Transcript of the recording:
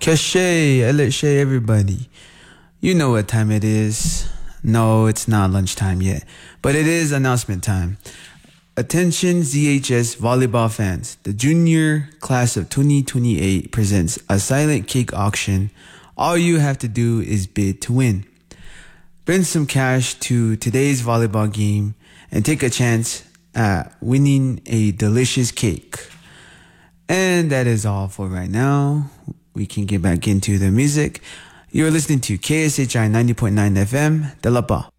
Cachet, Elite everybody. You know what time it is. No, it's not lunchtime yet, but it is announcement time. Attention ZHS volleyball fans. The junior class of 2028 presents a silent cake auction. All you have to do is bid to win. Bring some cash to today's volleyball game and take a chance at winning a delicious cake. And that is all for right now. We can get back into the music. You're listening to KSHI 90.9 FM, The Lapa.